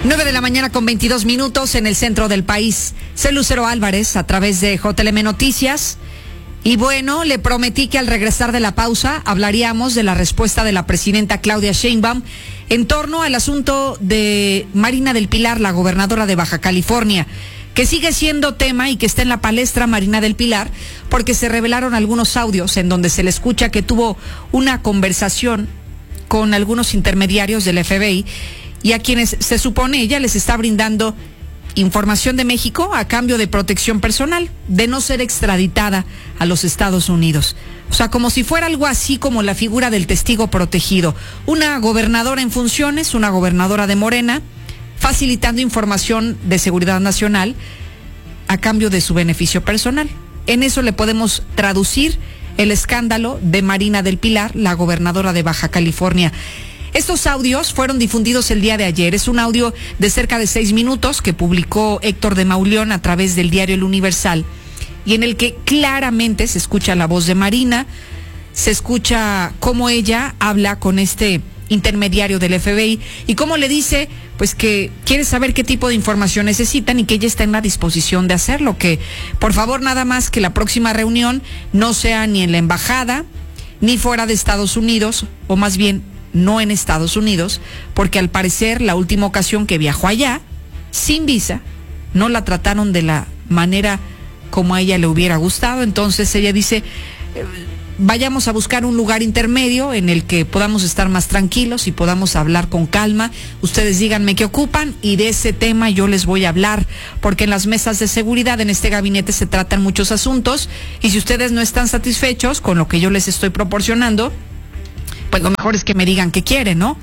9 de la mañana con 22 minutos en el centro del país. Soy Lucero Álvarez a través de JLM Noticias. Y bueno, le prometí que al regresar de la pausa hablaríamos de la respuesta de la presidenta Claudia Sheinbaum en torno al asunto de Marina del Pilar, la gobernadora de Baja California, que sigue siendo tema y que está en la palestra Marina del Pilar, porque se revelaron algunos audios en donde se le escucha que tuvo una conversación con algunos intermediarios del FBI y a quienes se supone ella les está brindando información de México a cambio de protección personal, de no ser extraditada a los Estados Unidos. O sea, como si fuera algo así como la figura del testigo protegido. Una gobernadora en funciones, una gobernadora de Morena, facilitando información de seguridad nacional a cambio de su beneficio personal. En eso le podemos traducir el escándalo de Marina del Pilar, la gobernadora de Baja California. Estos audios fueron difundidos el día de ayer. Es un audio de cerca de 6 minutos que publicó Héctor de Mauleón a través del diario El Universal, y en el que claramente se escucha la voz de Marina, se escucha cómo ella habla con este intermediario del FBI y cómo le dice pues que quiere saber qué tipo de información necesitan y que ella está en la disposición de hacerlo, que por favor nada más que la próxima reunión no sea ni en la embajada ni fuera de Estados Unidos, o más bien no en Estados Unidos, porque al parecer la última ocasión que viajó allá sin visa no la trataron de la manera como a ella le hubiera gustado. Entonces ella dice, vayamos a buscar un lugar intermedio en el que podamos estar más tranquilos y podamos hablar con calma. Ustedes díganme qué ocupan y de ese tema yo les voy a hablar, porque en las mesas de seguridad en este gabinete se tratan muchos asuntos y si ustedes no están satisfechos con lo que yo les estoy proporcionando, pues lo mejor es que me digan qué quieren, ¿no?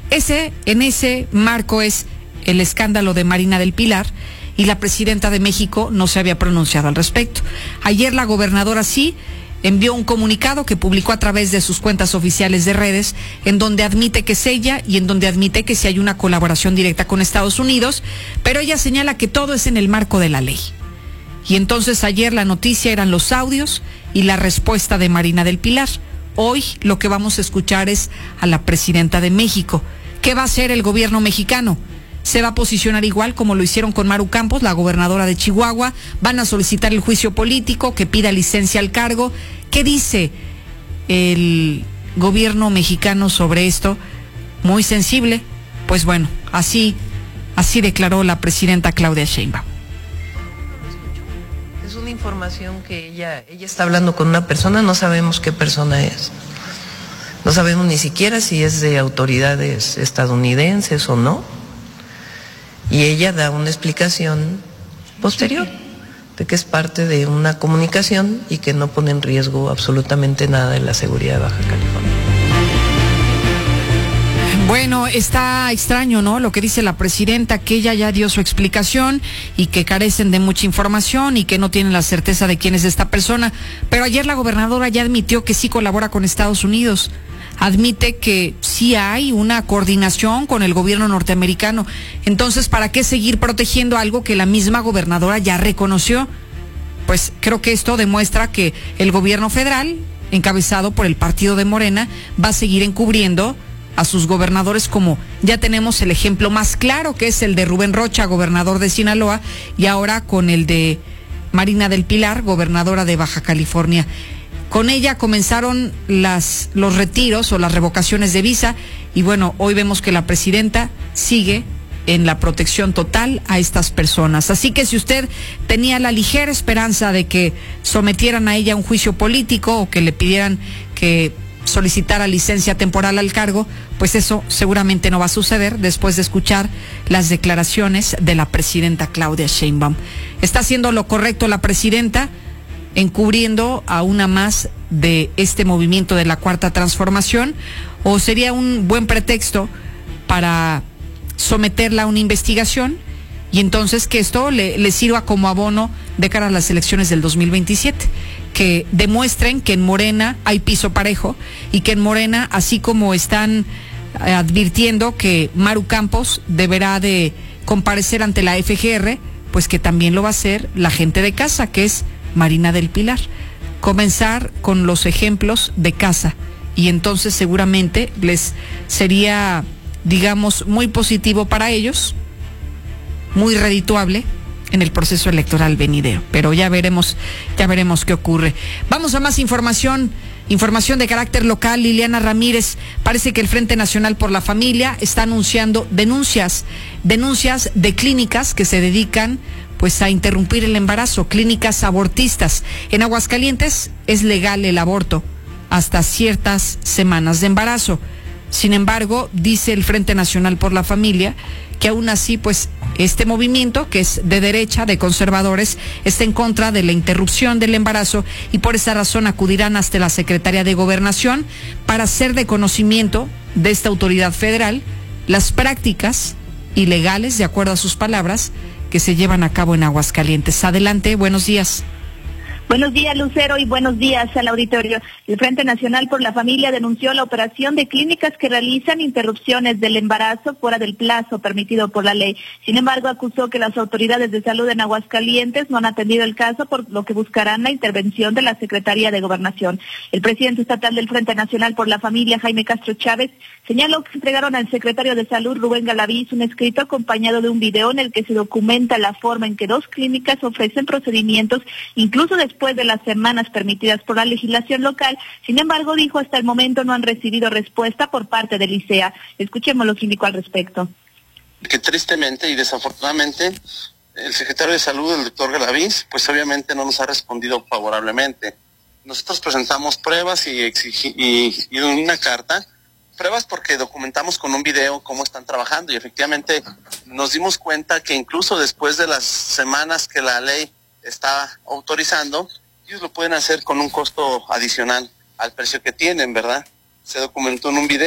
En ese marco es el escándalo de Marina del Pilar, y la presidenta de México no se había pronunciado al respecto. Ayer la gobernadora sí envió un comunicado que publicó a través de sus cuentas oficiales de redes, en donde admite que es ella y en donde admite que sí hay una colaboración directa con Estados Unidos, pero ella señala que todo es en el marco de la ley. Y entonces ayer la noticia eran los audios y la respuesta de Marina del Pilar. Hoy lo que vamos a escuchar es a la presidenta de México. ¿Qué va a hacer el gobierno mexicano? ¿Se va a posicionar igual como lo hicieron con Maru Campos, la gobernadora de Chihuahua? ¿Van a solicitar el juicio político, que pida licencia al cargo? ¿Qué dice el gobierno mexicano sobre esto? Muy sensible. Pues bueno, así declaró la presidenta Claudia Sheinbaum. Es una información que ella está hablando con una persona, no sabemos qué persona es. No sabemos ni siquiera si es de autoridades estadounidenses o no. Y ella da una explicación posterior de que es parte de una comunicación y que no pone en riesgo absolutamente nada de la seguridad de Baja California. Bueno, está extraño, ¿no? Lo que dice la presidenta, que ella ya dio su explicación y que carecen de mucha información y que no tienen la certeza de quién es esta persona. Pero ayer la gobernadora ya admitió que sí colabora con Estados Unidos. Admite que sí hay una coordinación con el gobierno norteamericano. Entonces, ¿para qué seguir protegiendo algo que la misma gobernadora ya reconoció? Pues creo que esto demuestra que el gobierno federal, encabezado por el partido de Morena, va a seguir encubriendo a sus gobernadores, como ya tenemos el ejemplo más claro, que es el de Rubén Rocha, gobernador de Sinaloa, y ahora con el de Marina del Pilar, gobernadora de Baja California. Con ella comenzaron los retiros o las revocaciones de visa, y bueno, hoy vemos que la presidenta sigue en la protección total a estas personas. Así que si usted tenía la ligera esperanza de que sometieran a ella a un juicio político o que le pidieran que solicitara licencia temporal al cargo, pues eso seguramente no va a suceder después de escuchar las declaraciones de la presidenta Claudia Sheinbaum. ¿Está haciendo lo correcto la presidenta, encubriendo a una más de este movimiento de la Cuarta Transformación, o sería un buen pretexto para someterla a una investigación y entonces que esto le sirva como abono de cara a las elecciones del 2027, que demuestren que en Morena hay piso parejo y que en Morena, así como están advirtiendo que Maru Campos deberá de comparecer ante la FGR, pues que también lo va a hacer la gente de casa, que es Marina del Pilar. Comenzar con los ejemplos de casa y entonces seguramente les sería, digamos, muy positivo para ellos muy redituable en el proceso electoral venidero. Pero ya veremos qué ocurre. Vamos a más información de carácter local. Liliana Ramírez, parece que el Frente Nacional por la Familia está anunciando denuncias de clínicas que se dedican pues a interrumpir el embarazo, clínicas abortistas. En Aguascalientes es legal el aborto hasta ciertas semanas de embarazo. Sin embargo, dice el Frente Nacional por la Familia que aún así, pues, este movimiento, que es de derecha, de conservadores, está en contra de la interrupción del embarazo y por esa razón acudirán hasta la Secretaría de Gobernación para hacer de conocimiento de esta autoridad federal las prácticas ilegales, de acuerdo a sus palabras, que se llevan a cabo en Aguascalientes. Adelante, buenos días. Buenos días, Lucero, y buenos días al auditorio. El Frente Nacional por la Familia denunció la operación de clínicas que realizan interrupciones del embarazo fuera del plazo permitido por la ley. Sin embargo, acusó que las autoridades de salud en Aguascalientes no han atendido el caso, por lo que buscarán la intervención de la Secretaría de Gobernación. El presidente estatal del Frente Nacional por la Familia, Jaime Castro Chávez, señaló que entregaron al secretario de Salud, Rubén Galaviz, un escrito acompañado de un video en el que se documenta la forma en que 2 clínicas ofrecen procedimientos, incluso después de las semanas permitidas por la legislación local. Sin embargo, dijo, hasta el momento no han recibido respuesta por parte del ICEA. Escuchemos lo que indicó al respecto. Que tristemente y desafortunadamente el secretario de Salud, el doctor Galaviz, pues obviamente no nos ha respondido favorablemente. Nosotros presentamos pruebas y una carta, pruebas porque documentamos con un video cómo están trabajando y efectivamente nos dimos cuenta que incluso después de las semanas que la ley está autorizando, ellos lo pueden hacer con un costo adicional al precio que tienen, ¿verdad? Se documentó en un video.